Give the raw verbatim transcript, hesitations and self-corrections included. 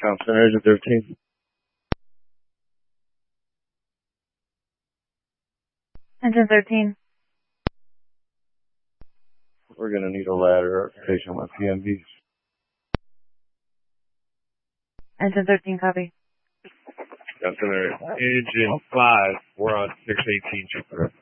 Thompson, Engine thirteen. Engine thirteen. We're going to need a ladder patient with P M Vs. Engine thirteen, copy. Thompson, Engine five. We're on six eighteen Jupiter.